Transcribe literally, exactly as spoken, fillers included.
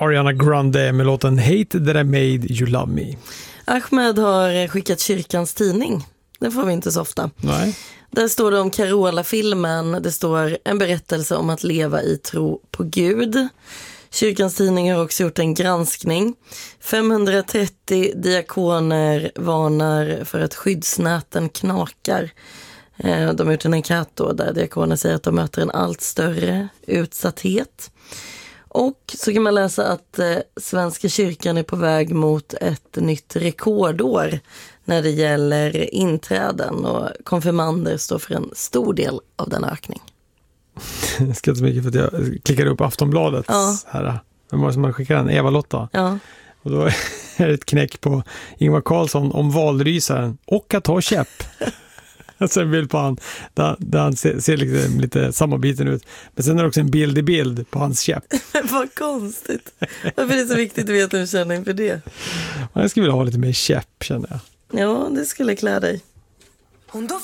Ariana Grande med låten Hate That I Made You Love Me. Ahmed har skickat kyrkans tidning. Det får vi inte så ofta. Nej. Där står det om Carola-filmen. Det står en berättelse om att leva i tro på Gud. Kyrkans tidning har också gjort en granskning. femhundratrettio diakoner varnar för att skyddsnäten knakar. De har gjort en enkät då där diakoner säger att de möter en allt större utsatthet. Och så kan man läsa att eh, Svenska kyrkan är på väg mot ett nytt rekordår när det gäller inträden, och konfirmander står för en stor del av den ökning. Jag ska inte så mycket för att jag klickade upp Aftonbladet. Ja. Här. Vem var det som man skickade den? Eva-Lotta. Ja. Och då är det ett knäck på Ingvar Carlsson om valrysaren och att ha käpp. Alltså en bild på han där, där han ser, ser lite, lite sammanbiten ut. Men sen är det också en bild i bild på hans käpp. Vad konstigt. Varför är det så viktigt att veta hur du känner inför det? Jag skulle vilja ha lite mer käpp, känner jag. Ja, det skulle klä dig.